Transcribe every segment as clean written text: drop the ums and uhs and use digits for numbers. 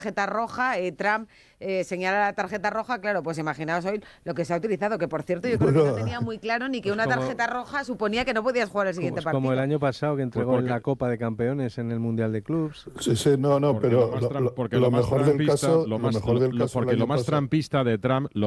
tarjeta roja, Trump señala la tarjeta roja, claro, pues imaginaos hoy lo que se ha utilizado, que por cierto yo creo que no tenía muy claro ni que pues una tarjeta roja suponía que no podías jugar el siguiente partido. Como el año pasado que entregó en la Copa de Campeones en el Mundial de Clubs. Sí, no, porque pero lo mejor del caso... Porque lo más trampista de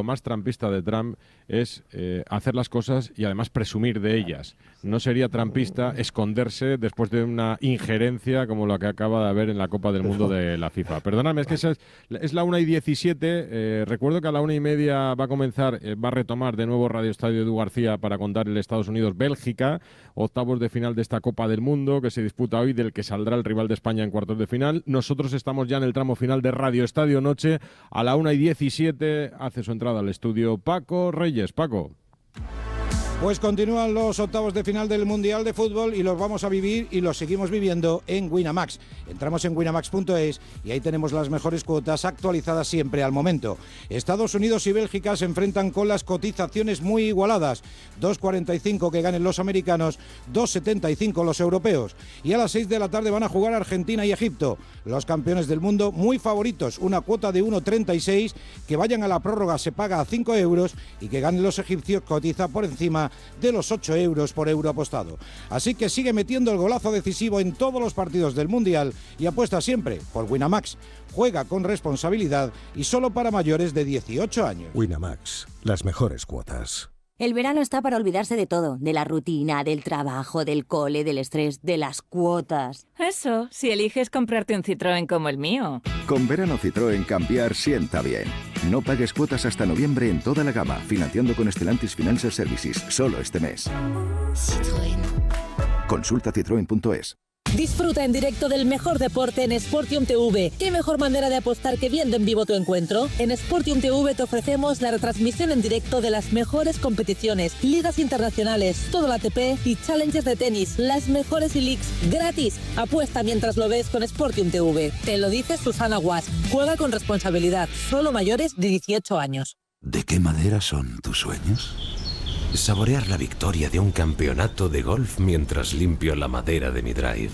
Trump es hacer las cosas y además presumir de ellas. No sería trampista esconderse después de una injerencia como la que acaba de haber en la Copa del Mundo de la FIFA. Perdóname, es que esa es la 1:17. Recuerdo que a la 1:30 va a comenzar, va a retomar de nuevo Radio Estadio Edu García para contar el Estados Unidos-Bélgica, octavos de final de esta Copa del Mundo que se disputa hoy, del que saldrá el rival de España en cuartos de final. Nosotros estamos ya en el tramo final de Radio Estadio Noche. A la 1:17 hace su entrada al estudio Paco Reyes. Paco. Pues continúan los octavos de final del Mundial de Fútbol y los vamos a vivir y los seguimos viviendo en Winamax. Entramos en winamax.es y ahí tenemos las mejores cuotas actualizadas siempre al momento. Estados Unidos y Bélgica se enfrentan con las cotizaciones muy igualadas. 2,45 que ganen los americanos, 2,75 los europeos. Y a las 6 de la tarde van a jugar Argentina y Egipto. Los campeones del mundo muy favoritos. Una cuota de 1,36, que vayan a la prórroga se paga a 5 euros y que ganen los egipcios cotiza por encima de los 8 euros por euro apostado. Así que sigue metiendo el golazo decisivo en todos los partidos del Mundial y apuesta siempre por Winamax. Juega con responsabilidad y solo para mayores de 18 años. Winamax, las mejores cuotas. El verano está para olvidarse de todo, de la rutina, del trabajo, del cole, del estrés, de las cuotas. Eso, si eliges comprarte un Citroën como el mío. Con verano Citroën cambiar sienta bien. No pagues cuotas hasta noviembre en toda la gama, financiando con Stellantis Financial Services, solo este mes. Citroën. Consulta citroen.es. Disfruta en directo del mejor deporte en Sportium TV. ¿Qué mejor manera de apostar que viendo en vivo tu encuentro? En Sportium TV te ofrecemos la retransmisión en directo de las mejores competiciones, ligas internacionales, todo el ATP y challenges de tenis, las mejores e-leagues, gratis. Apuesta mientras lo ves con Sportium TV. Te lo dice Susana Guas. Juega con responsabilidad. Solo mayores de 18 años. ¿De qué madera son tus sueños? Saborear la victoria de un campeonato de golf mientras limpio la madera de mi drive.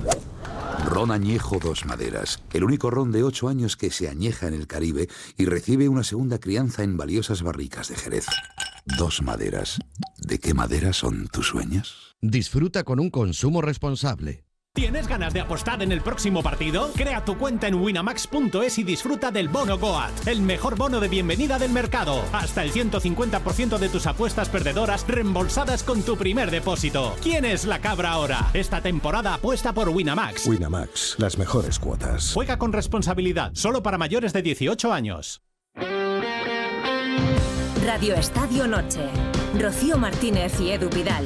Ron Añejo Dos Maderas, el único ron de 8 años que se añeja en el Caribe y recibe una segunda crianza en valiosas barricas de Jerez. Dos Maderas. ¿De qué madera son tus sueños? Disfruta con un consumo responsable. ¿Tienes ganas de apostar en el próximo partido? Crea tu cuenta en winamax.es y disfruta del bono Goat, el mejor bono de bienvenida del mercado. Hasta el 150% de tus apuestas perdedoras reembolsadas con tu primer depósito. ¿Quién es la cabra ahora? Esta temporada apuesta por Winamax. Winamax, las mejores cuotas. Juega con responsabilidad, solo para mayores de 18 años. Radio Estadio Noche. Rocío Martínez y Edu Vidal.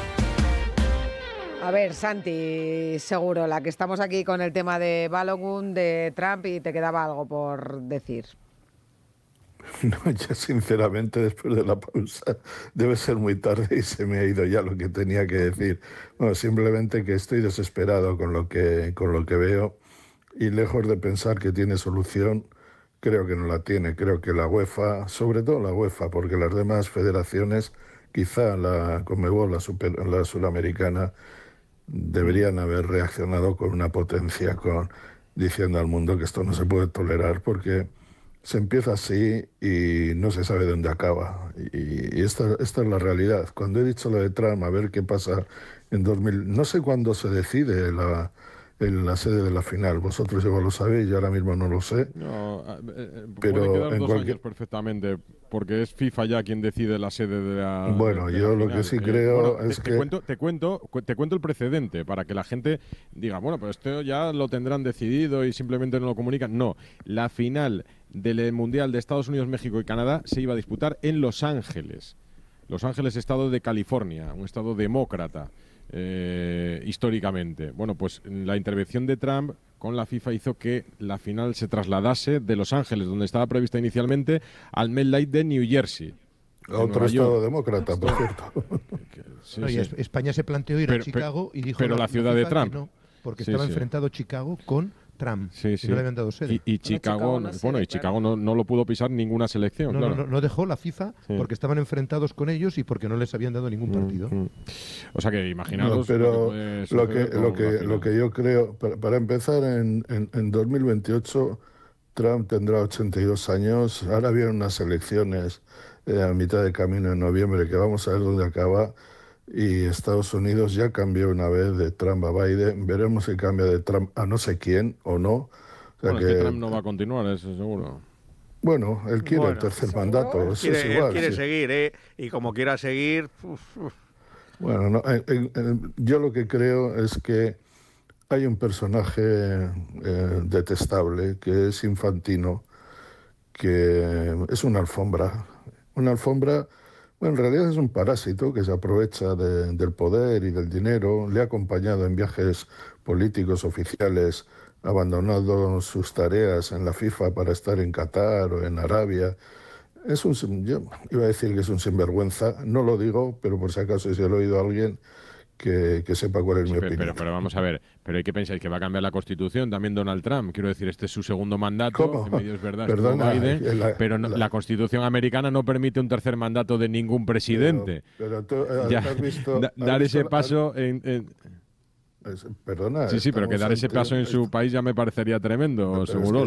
A ver, Santi, seguro, la que estamos aquí con el tema de Balogun, de Trump, y te quedaba algo por decir. No, ya sinceramente después de la pausa debe ser muy tarde y se me ha ido ya lo que tenía que decir. Bueno, simplemente que estoy desesperado con lo que veo y lejos de pensar que tiene solución, creo que no la tiene. Creo que la UEFA, sobre todo la UEFA, porque las demás federaciones, quizá la Conmebol, la sudamericana, deberían haber reaccionado con una potencia, diciendo al mundo que esto no se puede tolerar porque se empieza así y no se sabe dónde acaba. Y esta es la realidad. Cuando he dicho lo de Trump, a ver qué pasa en 2000, no sé cuándo se decide en la sede de la final. Vosotros igual lo sabéis, yo ahora mismo no lo sé. No, pero puede quedar en 2 años perfectamente, porque es FIFA ya quien decide la sede de la Bueno, de yo la lo final. que sí creo es que... Te cuento el precedente, para que la gente diga, bueno, pues esto ya lo tendrán decidido y simplemente no lo comunican. No, la final del Mundial de Estados Unidos, México y Canadá se iba a disputar en Los Ángeles. Los Ángeles, estado de California, un estado demócrata. Históricamente. Bueno, pues la intervención de Trump con la FIFA hizo que la final se trasladase de Los Ángeles, donde estaba prevista inicialmente, al MetLife de New Jersey. Otro estado demócrata, por cierto. Sí, sí. España se planteó ir a Chicago y dijo... Pero la ciudad de Trump. No, porque estaba enfrentado Chicago con Trump, y no le habían dado sede. Y Chicago, Chicago no lo pudo pisar ninguna selección. No dejó la FIFA porque estaban enfrentados con ellos y porque no les habían dado ningún partido. O sea que imaginaros... pero lo que yo creo, para empezar, en 2028 Trump tendrá 82 años. Ahora vienen unas elecciones a mitad de camino en noviembre que vamos a ver dónde acaba. Y Estados Unidos ya cambió una vez de Trump a Biden. Veremos si cambia de Trump a no sé quién o no. O sea bueno, es que Trump no va a continuar, eso seguro. Bueno, él quiere el tercer mandato. Eso es igual, él quiere seguir, y como quiera seguir... Bueno, no, yo lo que creo es que hay un personaje detestable, que es Infantino, que es una alfombra. Una alfombra, bueno, en realidad es un parásito que se aprovecha del poder y del dinero. Le ha acompañado en viajes políticos oficiales, ha abandonado sus tareas en la FIFA para estar en Qatar o en Arabia. Yo iba a decir que es un sinvergüenza, no lo digo, pero por si acaso si lo he oído a alguien que sepa cuál es mi opinión. Pero vamos a ver, ¿pero qué pensáis? ¿Que va a cambiar la Constitución también Donald Trump? Quiero decir, este es su segundo mandato, ¿Cómo? que medio es verdad, Perdona, Biden, pero la Constitución americana no permite un tercer mandato de ningún presidente. Pero tú has visto... Dar ese paso Perdona. Sí, pero que dar ese paso en su país ya me parecería tremendo, seguro.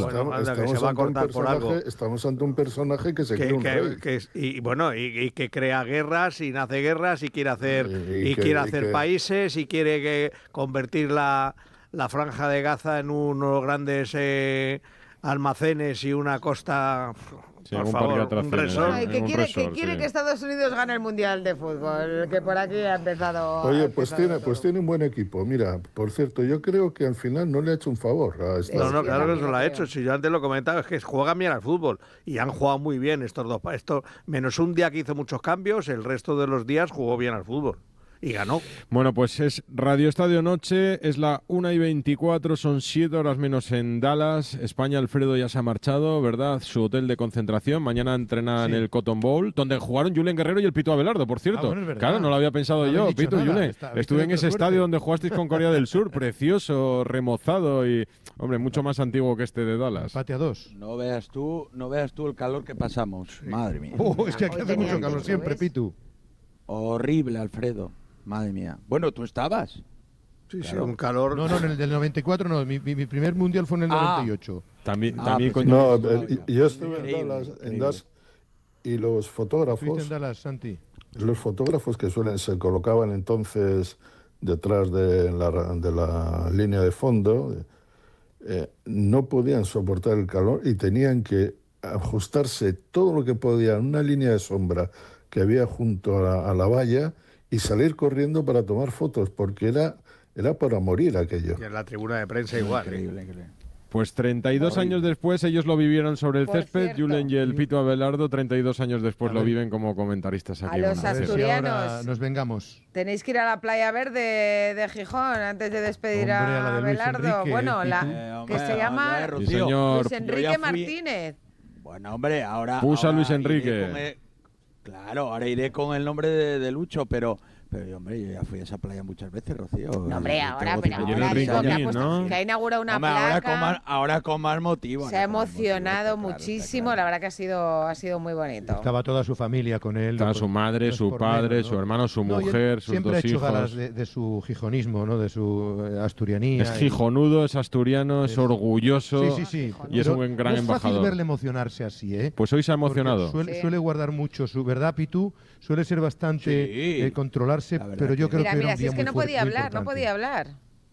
Estamos ante un personaje que se cree un rey. Y que crea guerras y nace guerras y quiere hacer países y quiere convertir la franja de Gaza en unos grandes almacenes y una costa... Sí, por favor, un resort. Que quiere que Estados Unidos gane el Mundial de Fútbol, que por aquí ha empezado... Oye, pues tiene un buen equipo. Mira, por cierto, yo creo que al final no le ha hecho un favor a Estados Unidos. No, claro que se lo ha hecho. Si yo antes lo comentaba, es que juegan bien al fútbol y han jugado muy bien estos dos. Menos un día que hizo muchos cambios, el resto de los días jugó bien al fútbol. Y ganó. Bueno, pues es Radio Estadio Noche, es la 1:24, son 7 horas menos en Dallas. España, Alfredo ya se ha marchado, ¿verdad? Su hotel de concentración. Mañana entrena en el Cotton Bowl, donde jugaron Julen Guerrero y el Pito Abelardo, por cierto. Bueno, es claro, no lo había pensado yo, Pito, Julen. Estuve en ese estadio donde jugasteis con Corea del Sur, precioso, remozado y, hombre, mucho más antiguo que este de Dallas. Empate a 2. No veas tú el calor que pasamos. Madre mía. Es que aquí hace mucho calor siempre, Pitu. Horrible, Alfredo. Madre mía. Bueno, ¿tú estabas? Sí, claro. Un calor... No, en el del 94 no. Mi primer mundial fue en el 98. También yo estuve en Dallas y los fotógrafos... ¿Estuviste en Dallas, Santi? Los fotógrafos que se colocaban entonces detrás de la línea de fondo no podían soportar el calor y tenían que ajustarse todo lo que podían, una línea de sombra que había junto a la valla, y salir corriendo para tomar fotos, porque era para morir aquello. Y en la tribuna de prensa igual. Increíble. Pues 32 años después ellos lo vivieron sobre el césped, Julen y el Pito Abelardo, 32 años después lo viven como comentaristas aquí. A los asturianos, ahora nos vengamos. Tenéis que ir a la Playa Verde de Gijón antes de despedir a Abelardo. Que se llama Luis Enrique Martínez. Bueno, hombre, ahora... Pusa Luis Enrique. Claro, ahora iré con el nombre de Lucho, pero hombre, yo ya fui a esa playa muchas veces, Rocío. No, hombre, ahora que ha inaugurado una placa. Ahora con más motivo. Se ha emocionado muchísimo, la verdad que ha sido muy bonito. Estaba toda su familia con él. Estaba su madre, su padre, su hermano, su mujer, sus siempre dos hijos. Siempre ha hecho galas de su gijonismo, ¿no? De su asturianía. Es gijonudo, es asturiano, es orgulloso. Sí. Y es un gran embajador. Es fácil verle emocionarse así, ¿eh? Pues hoy se ha emocionado. Suele guardar mucho su verdad, Pitu. Suele ser bastante controlarse, pero yo creo que mira, si es que no podía hablar.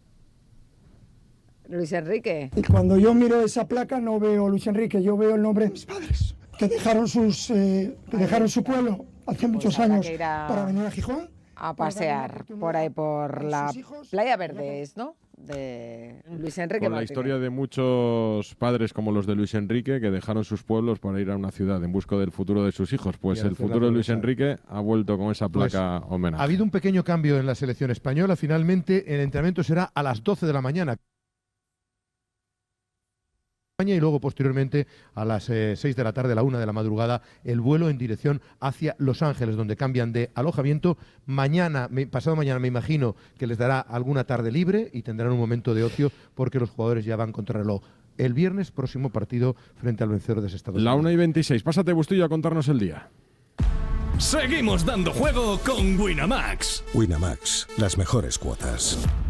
Luis Enrique. Y cuando yo miro esa placa no veo Luis Enrique, yo veo el nombre de mis padres, que dejaron su pueblo hace muchos años para venir a Gijón. A pasear por ahí por la Playa Verde, ¿no? De Luis Enrique Con la Martínez. historia de muchos padres como los de Luis Enrique que dejaron sus pueblos para ir a una ciudad en busca del futuro de sus hijos. Pues el futuro de Luis Enrique ha vuelto con esa placa homenaje. Ha habido un pequeño cambio en la selección española. Finalmente el entrenamiento será a las 12 de la mañana. Y luego posteriormente a las 6 de la tarde, a la 1 de la madrugada, el vuelo en dirección hacia Los Ángeles, donde cambian de alojamiento. Pasado mañana me imagino que les dará alguna tarde libre y tendrán un momento de ocio porque los jugadores ya van contra reloj. El viernes, próximo partido frente al vencedor de Estados Unidos. La 1:26. Pásate, Bustillo, a contarnos el día. Seguimos dando juego con Winamax. Winamax, las mejores cuotas.